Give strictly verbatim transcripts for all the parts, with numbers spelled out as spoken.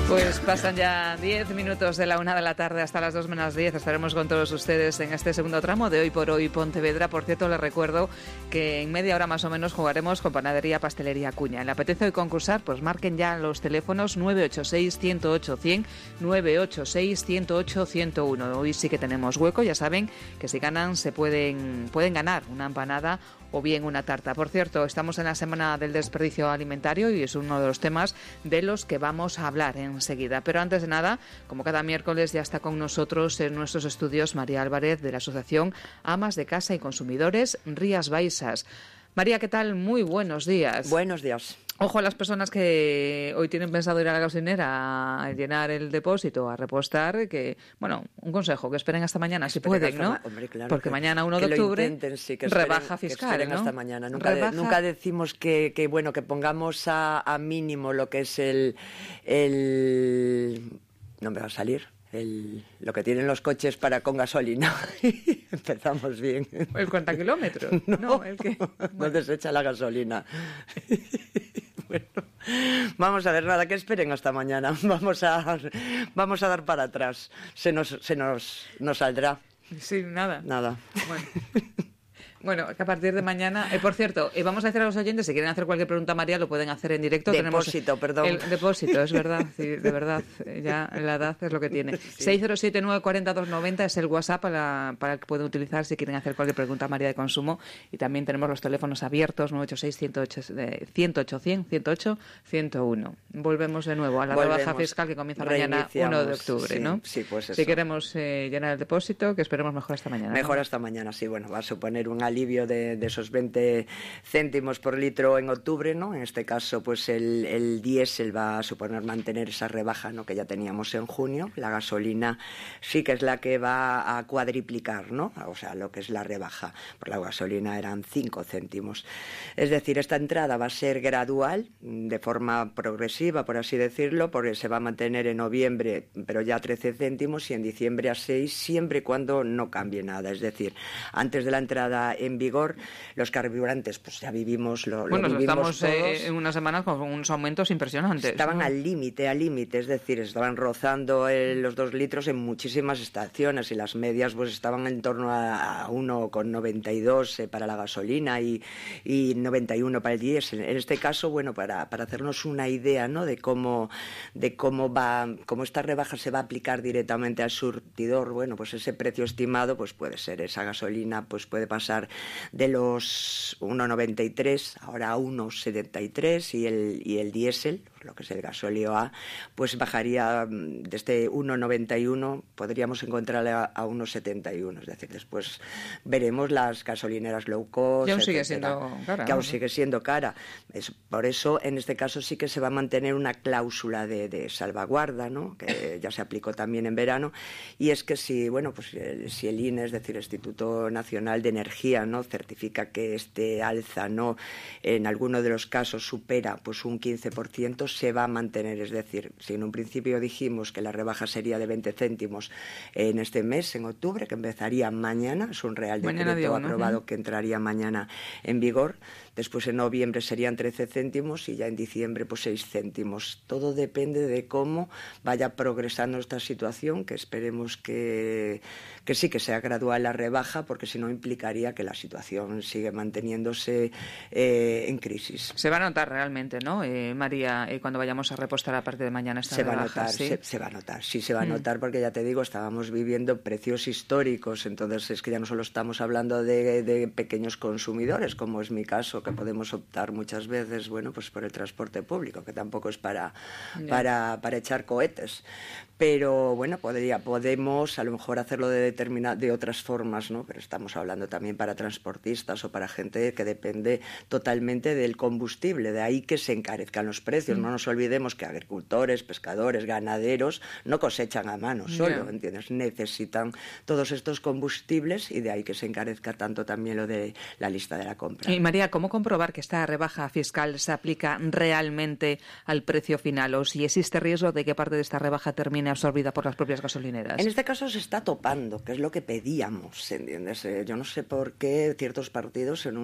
Pues pasan ya diez minutos de la una de la tarde hasta las dos menos diez. Estaremos con todos ustedes en este segundo tramo de Hoy por Hoy Pontevedra. Por cierto, les recuerdo que en media hora más o menos jugaremos con Panadería Pastelería Acuña. ¿Le apetece hoy concursar? Pues marquen ya los teléfonos nueve ocho seis, uno cero ocho, cien, nueve ocho seis, uno cero ocho, ciento uno. Hoy sí que tenemos hueco. Ya saben que si ganan se pueden, pueden ganar una empanada o bien una tarta. Por cierto, estamos en la semana del desperdicio alimentario y es uno de los temas de los que vamos a hablar enseguida. Pero antes de nada, como cada miércoles, ya está con nosotros en nuestros estudios María Álvarez de la Asociación Amas de Casa y Consumidores Rías Baixas. María, ¿qué tal? Muy buenos días. Buenos días. Ojo a las personas que hoy tienen pensado ir a la gasolinera a llenar el depósito, a repostar, que, bueno, un consejo, que esperen hasta mañana, si esperen pueden, ¿no? Ma- hombre, claro, Porque que, mañana uno de que octubre, intenten, sí, que esperen, rebaja fiscal, que esperen ¿no? hasta mañana. Nunca, de, Rebaja... nunca decimos que, que, bueno, que pongamos a, a mínimo lo que es el, el... No me va a salir. El, lo que tienen los coches para con gasolina. Empezamos bien. ¿El cuenta kilómetros? No, no, el que... no bueno. desecha la gasolina. Bueno, vamos a ver, nada, que esperen hasta mañana. Vamos a, vamos a dar para atrás. Se nos, se nos, nos saldrá. Sí, nada. Nada. Bueno. Bueno, que a partir de mañana... Eh, por cierto, eh, vamos a decir a los oyentes, si quieren hacer cualquier pregunta a María, lo pueden hacer en directo. Depósito, Tenemos perdón. El depósito, es verdad, sí, de verdad. Ya la edad es lo que tiene. Sí. seis cero siete, nueve cuatro cero, dos nueve cero es el WhatsApp para, para que pueden utilizar si quieren hacer cualquier pregunta a María de consumo. Y también tenemos los teléfonos abiertos, nueve ocho seis, uno cero ocho, ciento ocho, cien, ciento ocho, ciento uno. Volvemos de nuevo a la Volvemos. rebaja fiscal que comienza mañana uno de octubre, sí, ¿no? Sí, pues eso. Si queremos eh, llenar el depósito, que esperemos mejor hasta mañana. Mejor ¿no? hasta mañana, sí, bueno, va a suponer un alivio de, de esos veinte céntimos por litro en octubre, ¿no? En este caso, pues el, el diésel va a suponer mantener esa rebaja, ¿no?, que ya teníamos en junio. La gasolina sí que es la que va a cuadriplicar, ¿no? O sea, lo que es la rebaja. Por la gasolina eran cinco céntimos. Es decir, esta entrada va a ser gradual, de forma progresiva, por así decirlo, porque se va a mantener en noviembre, pero ya a trece céntimos, y en diciembre a seis, siempre y cuando no cambie nada. Es decir, antes de la entrada en vigor, los carburantes, pues ya vivimos, lo, bueno, lo vivimos estamos todos. Eh, en unas semanas con unos aumentos impresionantes. Estaban ¿no? al límite, al límite, es decir, estaban rozando el, los dos litros en muchísimas estaciones, y las medias pues estaban en torno a, a uno coma noventa y dos eh, para la gasolina y, y noventa y uno para el diésel. En este caso, bueno, para, para hacernos una idea, ¿no?, de cómo, de cómo va, cómo esta rebaja se va a aplicar directamente al surtidor, bueno, pues ese precio estimado pues puede ser, esa gasolina pues puede pasar de los uno coma noventa y tres ahora a uno coma setenta y tres, y el, y el diésel, lo que es el gasóleo A, pues bajaría desde uno coma noventa y uno, podríamos encontrarle a, a uno coma setenta y uno, es decir, después veremos las gasolineras low cost, que aún sigue etcétera, siendo cara. que aún ¿no? sigue siendo cara. Es, por eso, en este caso sí que se va a mantener una cláusula de, de salvaguarda, ¿no?, que ya se aplicó también en verano, y es que si, bueno, pues el, si el I N E, es decir, el Instituto Nacional de Energía, ¿no?, certifica que este alza, ¿no?, en alguno de los casos supera pues un quince por ciento, se va a mantener. Es decir, si en un principio dijimos que la rebaja sería de veinte céntimos en este mes, en octubre, que empezaría mañana, es un real Mañana decreto día uno, aprobado ¿eh? que entraría mañana en vigor. Después en noviembre serían trece céntimos y ya en diciembre pues seis céntimos. Todo depende de cómo vaya progresando esta situación, que esperemos que, que sí que sea gradual la rebaja, porque si no implicaría que la situación sigue manteniéndose eh, en crisis. Se va a notar realmente, ¿no, eh, María, eh, cuando vayamos a repostar a partir de mañana esta se rebaja? va a notar, ¿sí? se, se va a notar, sí se va a notar, mm. porque ya te digo, estábamos viviendo precios históricos, entonces es que ya no solo estamos hablando de, de pequeños consumidores, como es mi caso, que podemos optar muchas veces, bueno, pues por el transporte público, que tampoco es para, yeah. para, para echar cohetes. Pero bueno, podría, podemos a lo mejor hacerlo de determina, de otras formas, ¿no? Pero estamos hablando también para transportistas o para gente que depende totalmente del combustible, de ahí que se encarezcan los precios. Mm. No nos olvidemos que agricultores, pescadores, ganaderos no cosechan a mano solo, yeah. ¿entiendes? Necesitan todos estos combustibles, y de ahí que se encarezca tanto también lo de la lista de la compra. Y María, ¿cómo comprobar que esta rebaja fiscal se aplica realmente al precio final o si existe riesgo de que parte de esta rebaja termine absorbida por las propias gasolineras? En este caso se está topando, que es lo que pedíamos, ¿entiendes? Yo no sé por qué ciertos partidos en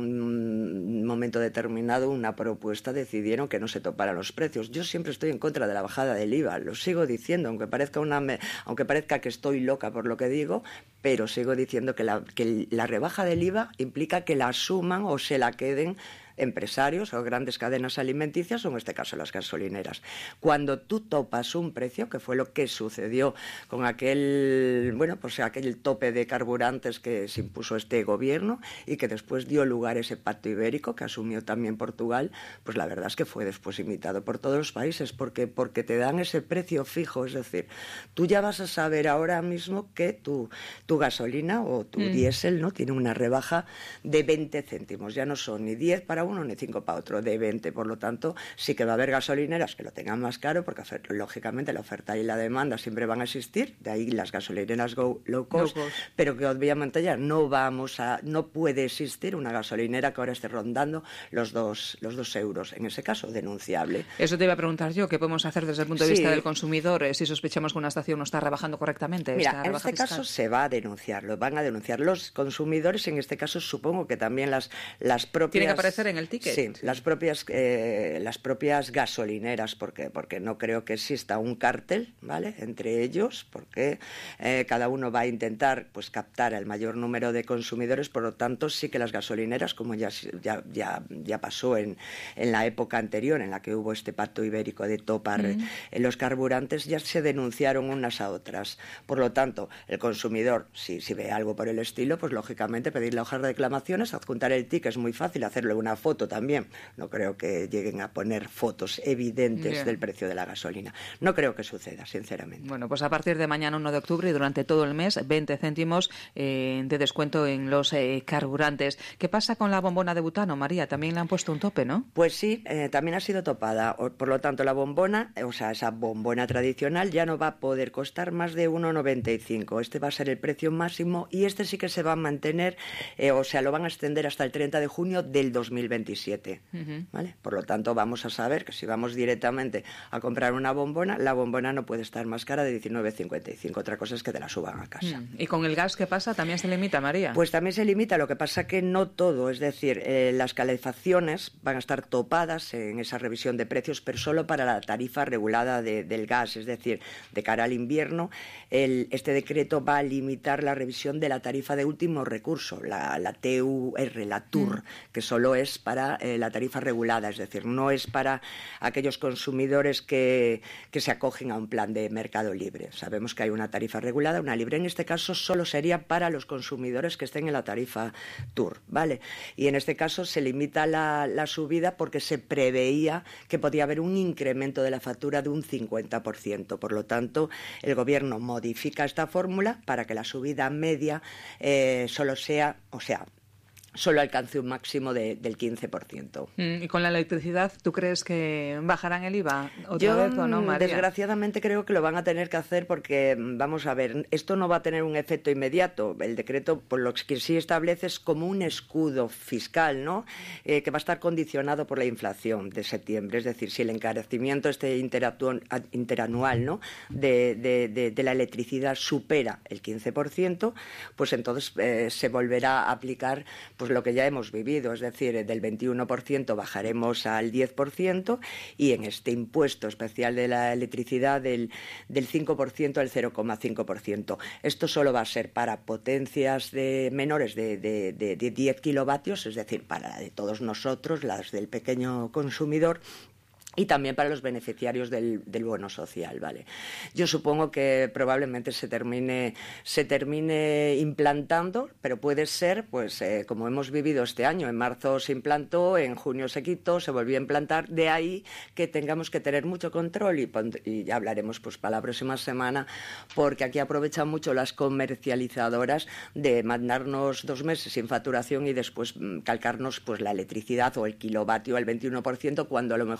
un momento determinado, una propuesta, decidieron que no se toparan los precios. Yo siempre estoy en contra de la bajada del I V A, lo sigo diciendo, aunque parezca, una, aunque parezca que estoy loca por lo que digo, pero sigo diciendo que la, que la rebaja del I V A implica que la asuman o se la queden empresarios o grandes cadenas alimenticias, o en este caso las gasolineras. Cuando tú topas un precio, que fue lo que sucedió con aquel, bueno, pues aquel tope de carburantes que se impuso este gobierno y que después dio lugar a ese pacto ibérico que asumió también Portugal, pues la verdad es que fue después imitado por todos los países, porque, porque te dan ese precio fijo, es decir, tú ya vas a saber ahora mismo que tu, tu gasolina o tu mm. diésel, ¿no?, tiene una rebaja de veinte céntimos, ya no son ni diez para uno ni cinco para otro, de veinte. Por lo tanto, sí que va a haber gasolineras que lo tengan más caro, porque lógicamente la oferta y la demanda siempre van a existir, de ahí las gasolineras go, low, cost, low cost, pero que obviamente ya no vamos a, no puede existir una gasolinera que ahora esté rondando los dos, los dos euros. En ese caso, denunciable. Eso te iba a preguntar yo, ¿qué podemos hacer desde el punto de vista sí. del consumidor eh, si sospechamos que una estación no está rebajando correctamente? Mira, en este fiscal? caso se va a denunciar, lo van a denunciar los consumidores, en este caso supongo que también las, las propias... Tiene que aparecer en el ticket. Sí, sí. Las propias eh, las propias gasolineras, porque porque no creo que exista un cártel, ¿vale?, entre ellos, porque eh, cada uno va a intentar pues captar el mayor número de consumidores. Por lo tanto, sí que las gasolineras, como ya ya ya, ya pasó en, en la época anterior, en la que hubo este pacto ibérico de topar mm. eh, los carburantes, ya se denunciaron unas a otras. Por lo tanto, el consumidor, si, si ve algo por el estilo, pues lógicamente pedir la hoja de reclamaciones, adjuntar el ticket, es muy fácil, hacerle una foto también. No creo que lleguen a poner fotos evidentes Bien. del precio de la gasolina. No creo que suceda, sinceramente. Bueno, pues a partir de mañana uno de octubre y durante todo el mes, veinte céntimos eh, de descuento en los eh, carburantes. ¿Qué pasa con la bombona de butano, María? También le han puesto un tope, ¿no? Pues sí, eh, también ha sido topada. Por lo tanto, la bombona, o sea, esa bombona tradicional ya no va a poder costar más de uno noventa y cinco. Este va a ser el precio máximo y este sí que se va a mantener, eh, o sea, lo van a extender hasta el treinta de junio del dos mil veintisiete. Uh-huh. ¿Vale? Por lo tanto, vamos a saber que si vamos directamente a comprar una bombona, la bombona no puede estar más cara de diecinueve cincuenta y cinco. Otra cosa es que te la suban a casa. Mm. ¿Y con el gas qué pasa? ¿También se limita, María? Pues también se limita, lo que pasa que no todo. Es decir, eh, las calefacciones van a estar topadas en esa revisión de precios, pero solo para la tarifa regulada de, del gas. Es decir, de cara al invierno, el, este decreto va a limitar la revisión de la tarifa de último recurso, la, la T U R, la T U R, mm. que solo es para eh, la tarifa regulada, es decir, no es para aquellos consumidores que, que se acogen a un plan de mercado libre. Sabemos que hay una tarifa regulada, una libre. En este caso solo sería para los consumidores que estén en la tarifa T U R, ¿vale? Y en este caso se limita la, la subida porque se preveía que podía haber un incremento de la factura de un cincuenta por ciento. Por lo tanto, el Gobierno modifica esta fórmula para que la subida media eh, solo sea, o sea, solo alcance un máximo de, del quince por ciento. Mm, ¿Y con la electricidad tú crees que bajarán el I V A otra Yo, vez o no, María? Desgraciadamente creo que lo van a tener que hacer porque, vamos a ver, esto no va a tener un efecto inmediato. El decreto, por lo que sí establece, es como un escudo fiscal, ¿no? Eh, que va a estar condicionado por la inflación de septiembre. Es decir, si el encarecimiento este interanual, ¿no?, de, de, de, de la electricidad supera el quince por ciento, pues entonces eh, se volverá a aplicar pues lo que ya hemos vivido, es decir, del veintiuno por ciento bajaremos al diez por ciento y en este impuesto especial de la electricidad del, del cinco por ciento al cero coma cinco por ciento. Esto solo va a ser para potencias de menores de, de, de, de diez kilovatios, es decir, para de todos nosotros, las del pequeño consumidor, y también para los beneficiarios del, del bono social, ¿vale? Yo supongo que probablemente se termine, se termine implantando, pero puede ser, pues, eh, como hemos vivido este año. En marzo se implantó, en junio se quitó, se volvió a implantar. De ahí que tengamos que tener mucho control y, y ya hablaremos, pues, para la próxima semana, porque aquí aprovechan mucho las comercializadoras de mandarnos dos meses sin facturación y después calcarnos, pues, la electricidad o el kilovatio al veintiuno por ciento, cuando a lo mejor estuvo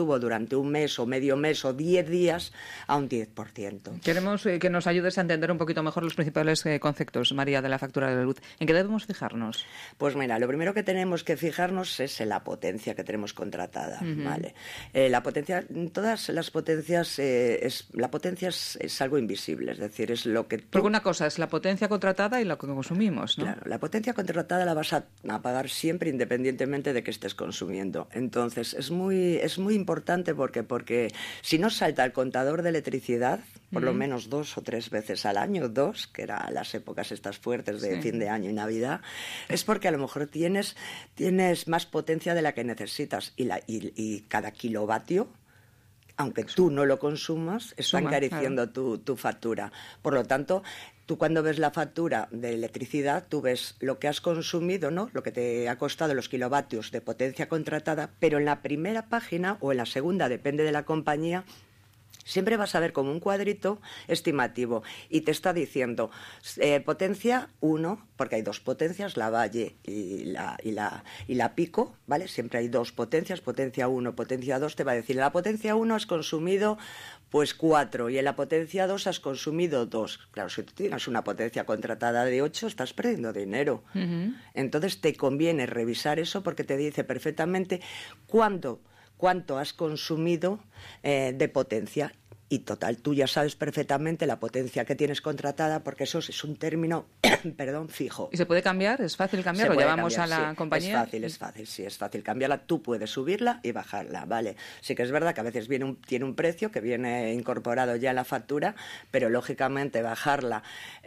mantuvo durante un mes o medio mes o diez días a un diez por ciento. Queremos eh, que nos ayudes a entender un poquito mejor los principales eh, conceptos, María, de la factura de la luz. ¿En qué debemos fijarnos? Pues mira, lo primero que tenemos que fijarnos es en la potencia que tenemos contratada, uh-huh. ¿vale? Eh, la potencia, todas las potencias, eh, es, la potencia es, es algo invisible, es decir, es lo que tú... Porque una cosa es la potencia contratada y lo que consumimos, ¿no? Claro, la potencia contratada la vas a, a pagar siempre independientemente de que estés consumiendo. Entonces, es muy, es muy importante porque, porque si no salta el contador de electricidad, por uh-huh. lo menos dos o tres veces al año, dos, que eran las épocas estas fuertes de sí. fin de año y Navidad, es porque a lo mejor tienes, tienes más potencia de la que necesitas y, la, y, y cada kilovatio, aunque tú no lo consumas, está Suma, encareciendo claro. tu, tu factura. Por lo tanto, tú cuando ves la factura de electricidad, tú ves lo que has consumido, ¿no? Lo que te ha costado los kilovatios de potencia contratada, pero en la primera página o en la segunda, depende de la compañía, siempre vas a ver como un cuadrito estimativo y te está diciendo eh, potencia uno, porque hay dos potencias, la Valle y la, y, la, y la Pico, ¿vale? Siempre hay dos potencias, potencia uno, potencia dos, te va a decir, en la potencia uno has consumido pues cuatro y en la potencia dos has consumido dos. Claro, si tú tienes una potencia contratada de ocho, estás perdiendo dinero. Uh-huh. Entonces te conviene revisar eso porque te dice perfectamente cuándo... cuánto has consumido eh, de potencia. Y total, tú ya sabes perfectamente la potencia que tienes contratada porque eso es un término, perdón, fijo. ¿Y se puede cambiar? ¿Es fácil cambiarlo? ¿Llevamos cambiar, a la sí. compañía? Es fácil, es fácil, sí, es fácil cambiarla. Tú puedes subirla y bajarla, ¿vale? Sí que es verdad que a veces viene un, tiene un precio que viene incorporado ya en la factura, pero lógicamente bajarla,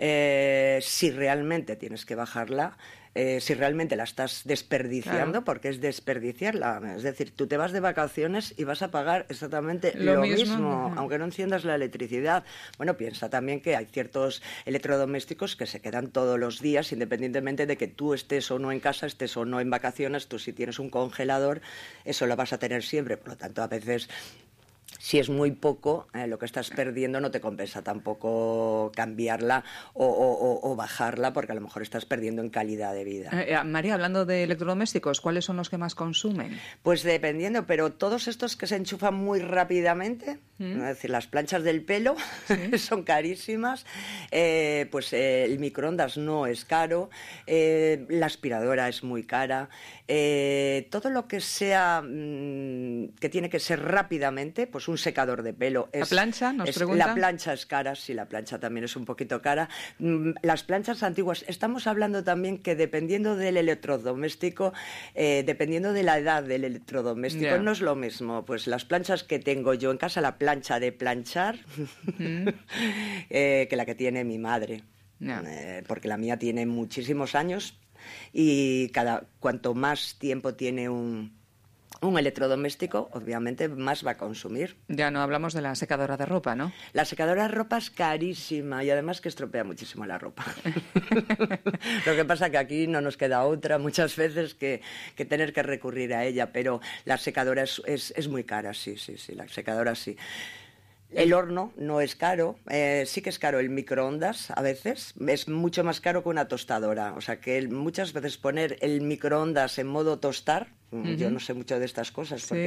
eh, si realmente tienes que bajarla, Eh, si realmente la estás desperdiciando, claro. porque es desperdiciarla. Es decir, tú te vas de vacaciones y vas a pagar exactamente lo, lo mismo, mismo aunque no enciendas la electricidad. Bueno, piensa también que hay ciertos electrodomésticos que se quedan todos los días, independientemente de que tú estés o no en casa, estés o no en vacaciones. Tú si tienes un congelador, eso lo vas a tener siempre. Por lo tanto, a veces... si es muy poco, eh, lo que estás perdiendo no te compensa tampoco cambiarla o, o, o bajarla, porque a lo mejor estás perdiendo en calidad de vida. Eh, María, hablando de electrodomésticos, ¿cuáles son los que más consumen? Pues dependiendo, pero todos estos que se enchufan muy rápidamente, ¿Mm? es decir, las planchas del pelo, ¿Sí? son carísimas, eh, pues eh, el microondas no es caro, eh, la aspiradora es muy cara, eh, todo lo que sea, mmm, que tiene que ser rápidamente, pues un secador de pelo. Es, ¿La plancha? Nos es, preguntan. La plancha es cara, sí, la plancha también es un poquito cara. Las planchas antiguas, estamos hablando también que dependiendo del electrodoméstico, eh, dependiendo de la edad del electrodoméstico, yeah. no es lo mismo. Pues las planchas que tengo yo en casa, la plancha de planchar, mm. eh, que la que tiene mi madre. Yeah. Eh, porque la mía tiene muchísimos años y cada cuanto más tiempo tiene un... un electrodoméstico, obviamente, más va a consumir. Ya no hablamos de la secadora de ropa, ¿no? La secadora de ropa es carísima y además que estropea muchísimo la ropa. Lo que pasa que aquí no nos queda otra muchas veces que, que tener que recurrir a ella, pero la secadora es, es, es muy cara, sí, sí, sí, la secadora sí. El horno no es caro, eh, sí que es caro el microondas a veces, es mucho más caro que una tostadora, o sea que el, muchas veces poner el microondas en modo tostar, uh-huh. yo no sé mucho de estas cosas, porque